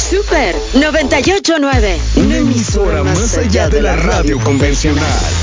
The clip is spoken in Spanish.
Super 98.9. Una emisora más allá de la radio convencional.